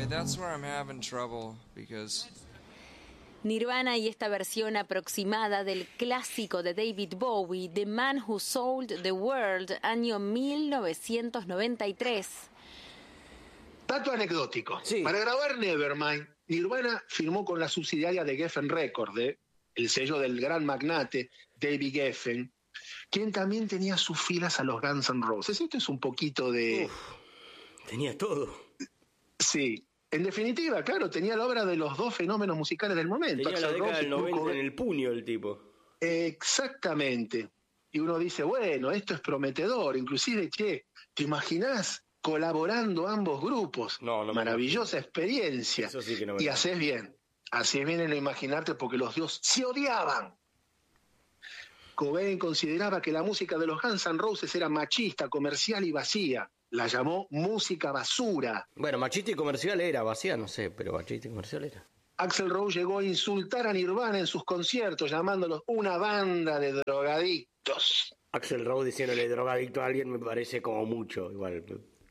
that's where I'm having trouble because Nirvana y esta versión aproximada del clásico de David Bowie, The Man Who Sold the World, año 1993. Dato anecdótico. Sí. Para grabar Nevermind, Nirvana firmó con la subsidiaria de Geffen Records, el sello del gran magnate David Geffen, quien también tenía sus filas a los Guns N' Roses. Esto es un poquito de... Uf, tenía todo. Sí. En definitiva, claro, tenía la obra de los dos fenómenos musicales del momento. Tenía la Axl década Rose y del Kurt 90 Cobain. en el puño el tipo. Exactamente. Y uno dice, bueno, esto es prometedor. Inclusive, che, ¿te imaginás colaborando ambos grupos? No, no me Maravillosa experiencia. Eso sí que no me Y imagino. haces bien en no imaginarte porque los dos se odiaban. Cobain consideraba que la música de los Guns N' Roses era machista, comercial y vacía. La llamó música basura. Bueno, machista y comercial era, vacía no sé, pero machista y comercial era. Axl Rose llegó a insultar a Nirvana en sus conciertos, llamándolos una banda de drogadictos. Axl Rose diciéndole drogadicto a alguien me parece como mucho, igual.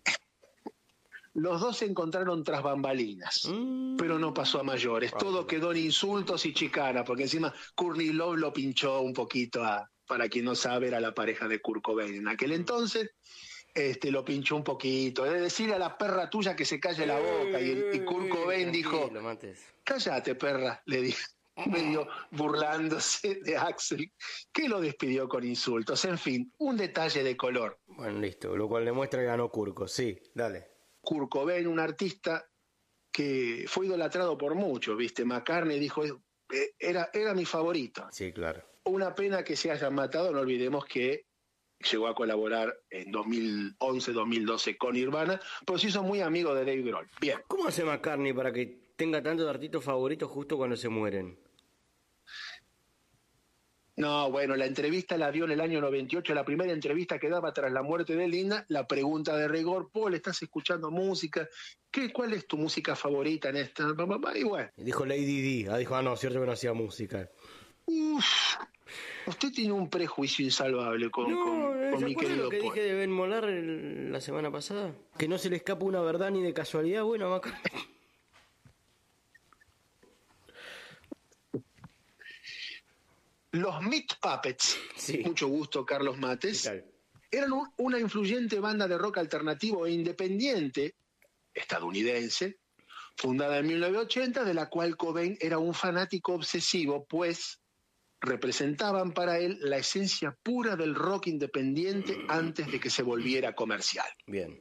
Los dos se encontraron tras bambalinas, pero no pasó a mayores. Todo quedó en insultos y chicana, porque encima Courtney Love lo pinchó un poquito para quien no sabe, era la pareja de Kurt Cobain en aquel entonces. Lo pinchó un poquito. Es decirle a la perra tuya que se calle la boca. Y Kurt Cobain dijo, cállate, perra, le dijo, medio burlándose de Axl, que lo despidió con insultos. En fin, un detalle de color. Bueno, listo, lo cual demuestra que ganó Kurko. Sí, dale. Kurt Cobain, un artista que fue idolatrado por muchos, ¿viste? McCartney dijo, era mi favorito. Sí, claro. Una pena que se hayan matado, no olvidemos que llegó a colaborar en 2011, 2012 con Nirvana, pero sí son muy amigos de Dave Grohl. Bien. ¿Cómo hace McCartney para que tenga tantos artistas favoritos justo cuando se mueren? No, bueno, la entrevista la dio en el año 98, la primera entrevista que daba tras la muerte de Linda, la pregunta de rigor, Paul, ¿estás escuchando música? ¿Cuál es tu música favorita en esta? Y bueno. Dijo Lady D, dijo, no, cierto que no hacía música. Uf, usted tiene un prejuicio insalvable con mi querido lo que Paul. dije de Ben Molar la semana pasada? Que no se le escapa una verdad ni de casualidad. Bueno, McCartney. Los Meat Puppets, Sí. mucho gusto, Carlos Mates, eran una influyente banda de rock alternativo e independiente estadounidense, fundada en 1980, de la cual Cobain era un fanático obsesivo, pues representaban para él la esencia pura del rock independiente antes de que se volviera comercial. Bien.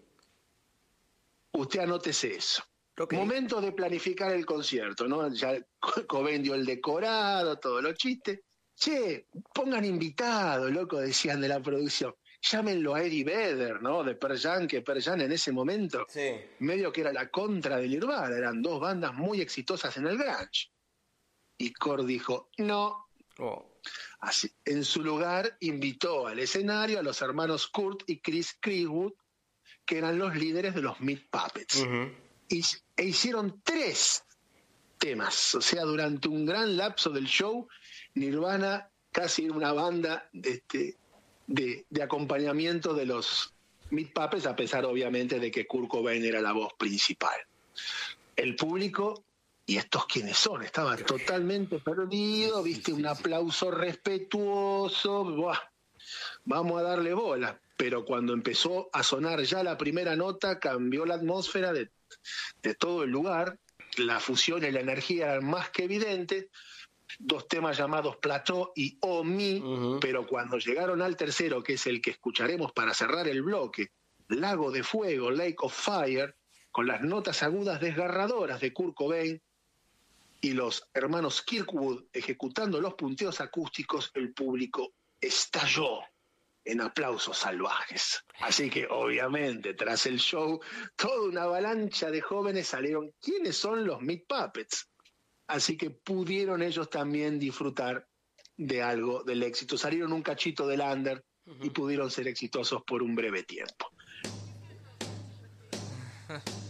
Usted anótese eso. Okay. Momento de planificar el concierto, ¿no? Ya Cobain dio el decorado, todos los chistes. Che, pongan invitados, loco, decían de la producción. Llámenlo a Eddie Vedder, ¿no? De Pearl Jam, que Pearl Jam en ese momento, Sí. medio que era la contra de Nirvana, eran dos bandas muy exitosas en el grunge. Y Kurt dijo, no. Así, en su lugar, invitó al escenario a los hermanos Kurt y Chris Creewood, que eran los líderes de los Meat Puppets. E hicieron 3 temas. O sea, durante un gran lapso del show, Nirvana casi era una banda de acompañamiento de los Meat Puppets, a pesar obviamente de que Kurt Cobain era la voz principal. El público, ¿y estos quiénes son? Estaba totalmente perdido, viste, un aplauso respetuoso, ¡buah! Vamos a darle bola. Pero cuando empezó a sonar ya la primera nota, cambió la atmósfera de todo el lugar, la fusión y la energía eran más que evidentes. 2 temas llamados Plateau y Oh Me, pero cuando llegaron al tercero, que es el que escucharemos para cerrar el bloque, Lago de Fuego, Lake of Fire, con las notas agudas desgarradoras de Kurt Cobain y los hermanos Kirkwood ejecutando los punteos acústicos, el público estalló en aplausos salvajes. Así que obviamente tras el show toda una avalancha de jóvenes salieron. ¿Quiénes son los Meat Puppets? Así que pudieron ellos también disfrutar de algo del éxito. Salieron un cachito del under y pudieron ser exitosos por un breve tiempo.